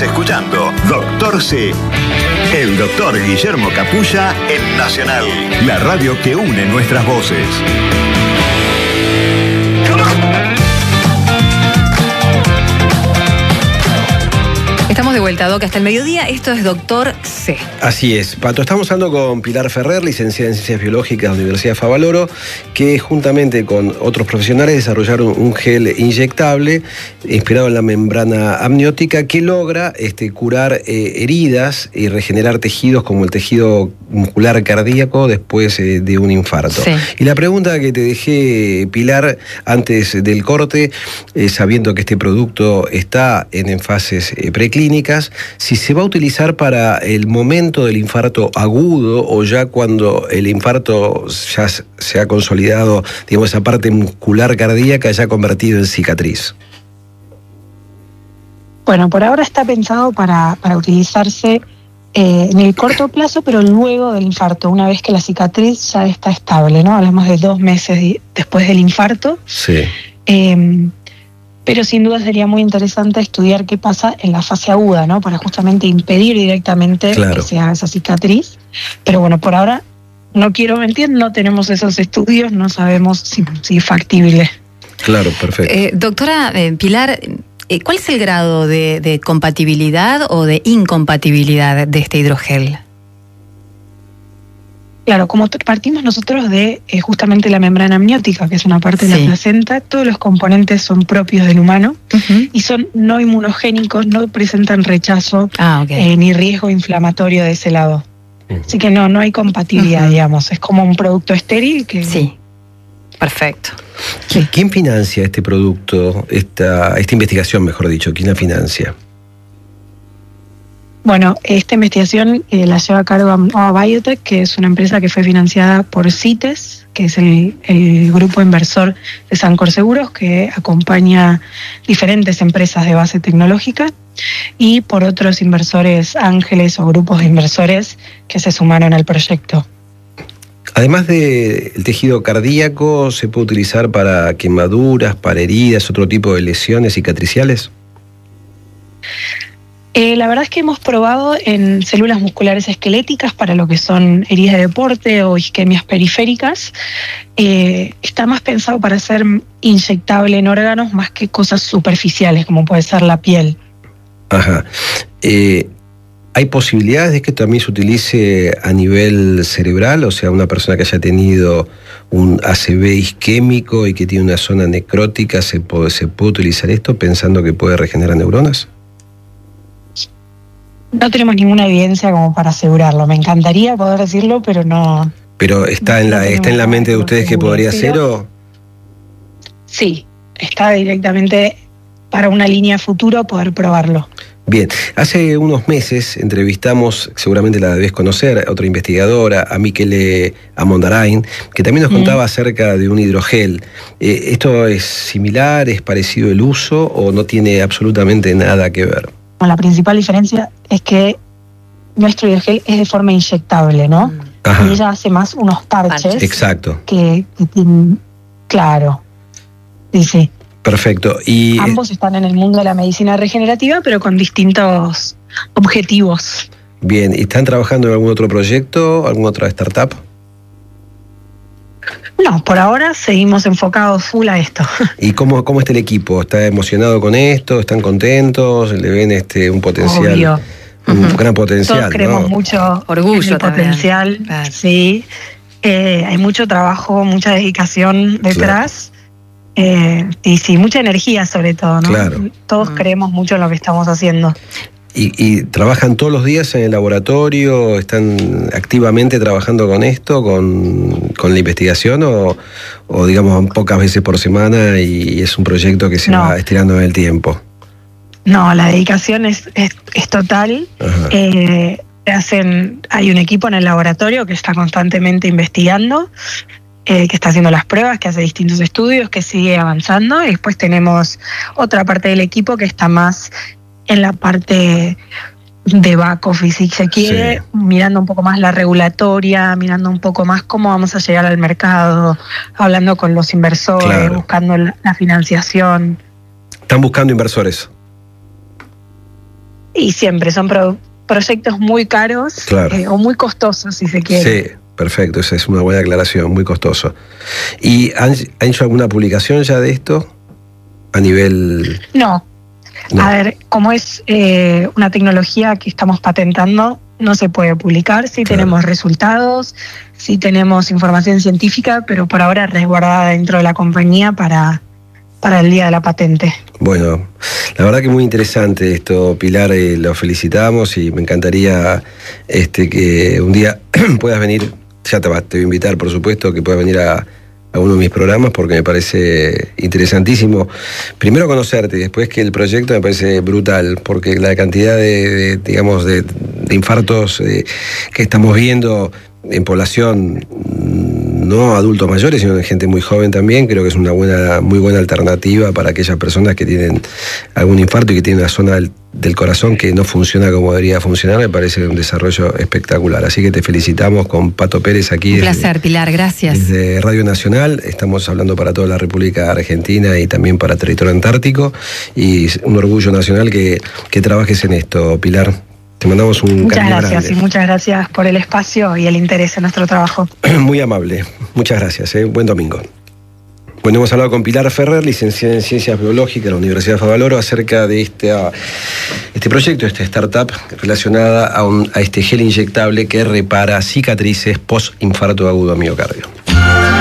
escuchando Doctor C. El doctor Guillermo Capulla en Nacional, la radio que une nuestras voces. Estamos de vuelta, Doc, hasta el mediodía. Esto es Doctor C. Así es, Pato. Estamos hablando con Pilar Ferrer, licenciada en Ciencias Biológicas de la Universidad de Favaloro, que juntamente con otros profesionales desarrollaron un gel inyectable inspirado en la membrana amniótica que logra curar heridas y regenerar tejidos como el tejido muscular cardíaco después de un infarto. Sí. Y la pregunta que te dejé, Pilar, antes del corte, sabiendo que este producto está en fases preclínicas, si se va a utilizar para el momento del infarto agudo o ya cuando el infarto ya se ha consolidado, digamos, esa parte muscular cardíaca ya convertido en cicatriz. Bueno, por ahora está pensado para utilizarse en el corto plazo, pero luego del infarto, una vez que la cicatriz ya está estable, ¿no? Hablamos de 2 meses después del infarto. Sí. Pero sin duda sería muy interesante estudiar qué pasa en la fase aguda, ¿no? Para justamente impedir directamente que se haga esa cicatriz. Pero bueno, por ahora, no quiero mentir, no tenemos esos estudios, no sabemos si es factible. Claro, perfecto. Doctora Pilar, ¿cuál es el grado de compatibilidad o de incompatibilidad de este hidrogel? Claro, como partimos nosotros de justamente la membrana amniótica, que es una parte de la placenta, todos los componentes son propios del humano y son no inmunogénicos, no presentan rechazo ni riesgo inflamatorio de ese lado. Así que no hay compatibilidad, digamos, es como un producto estéril que... Sí, perfecto. Sí. ¿Quién financia este producto, esta investigación, mejor dicho? ¿Quién la financia? Bueno, esta investigación la lleva a cargo Nova Biotech, que es una empresa que fue financiada por CITES, que es el grupo inversor de Sancor Seguros, que acompaña diferentes empresas de base tecnológica, y por otros inversores ángeles o grupos de inversores que se sumaron al proyecto. Además del tejido cardíaco, ¿se puede utilizar para quemaduras, para heridas, otro tipo de lesiones cicatriciales? La verdad es que hemos probado en células musculares esqueléticas para lo que son heridas de deporte o isquemias periféricas. Está más pensado para ser inyectable en órganos más que cosas superficiales, como puede ser la piel. Ajá. ¿Hay posibilidades de que también se utilice a nivel cerebral? O sea, una persona que haya tenido un ACV isquémico y que tiene una zona necrótica, ¿se puede utilizar esto pensando que puede regenerar neuronas? No tenemos ninguna evidencia como para asegurarlo. Me encantaría poder decirlo, pero no. ¿Pero está en la mente de ustedes que podría ser o...? Sí, está directamente para una línea futuro poder probarlo. Bien, hace unos meses entrevistamos, seguramente la debes conocer, a otra investigadora, a Michele Amondarain, que también nos contaba acerca de un hidrogel. ¿Esto es similar, es parecido el uso o no tiene absolutamente nada que ver? La principal diferencia es que nuestro hidrogel es de forma inyectable, ¿no? Ajá. Y ella hace más unos parches. Exacto. Que tienen, claro. Sí. Perfecto. Y ambos están en el mundo de la medicina regenerativa, pero con distintos objetivos. Bien, ¿y están trabajando en algún otro proyecto, alguna otra startup? No, por ahora seguimos enfocados full a esto. ¿Y cómo está el equipo? ¿Está emocionado con esto? ¿Están contentos? ¿Le ven un potencial? Obvio. Un gran potencial. Todos creemos mucho orgullo en el potencial. Claro. Sí. Hay mucho trabajo, mucha dedicación detrás. Claro. Y sí, mucha energía sobre todo, ¿no? Claro. Todos creemos mucho en lo que estamos haciendo. ¿Y trabajan todos los días en el laboratorio? ¿Están activamente trabajando con esto, con la investigación o digamos pocas veces por semana y es un proyecto que se va estirando en el tiempo? No, la dedicación es total. Hay un equipo en el laboratorio que está constantemente investigando, que está haciendo las pruebas, que hace distintos estudios, que sigue avanzando. Y después tenemos otra parte del equipo que está más en la parte de back office, si se quiere, mirando un poco más la regulatoria, mirando un poco más cómo vamos a llegar al mercado, hablando con los inversores, buscando la financiación. ¿Están buscando inversores? y siempre son proyectos muy caros, claro, o muy costosos, si se quiere. Sí, perfecto, esa es una buena aclaración, muy costoso. ¿Y han hecho alguna publicación ya de esto a nivel...? No. A ver, como es una tecnología que estamos patentando, no se puede publicar. Sí, claro, tenemos resultados, sí tenemos información científica, pero por ahora resguardada dentro de la compañía para el día de la patente. Bueno, la verdad que muy interesante esto, Pilar, lo felicitamos y me encantaría que un día puedas venir, ya te voy a invitar, por supuesto, que puedas venir a uno de mis programas porque me parece interesantísimo. Primero conocerte y después que el proyecto me parece brutal, porque la cantidad de infartos que estamos viendo en población, no adultos mayores, sino de gente muy joven también, creo que es una muy buena alternativa para aquellas personas que tienen algún infarto y que tienen una zona del corazón que no funciona como debería funcionar. Me parece un desarrollo espectacular. Así que te felicitamos con Pato Pérez aquí. Un placer, Pilar, gracias. Desde Radio Nacional, estamos hablando para toda la República Argentina y también para territorio antártico, y un orgullo nacional que trabajes en esto, Pilar. Te mandamos un muchas gracias grande. Y muchas gracias por el espacio y el interés en nuestro trabajo. Muy amable, muchas gracias, buen domingo. Bueno, hemos hablado con Pilar Ferrer, licenciada en Ciencias Biológicas de la Universidad de Favaloro, acerca de este proyecto, esta startup relacionada a este gel inyectable que repara cicatrices post-infarto agudo a miocardio.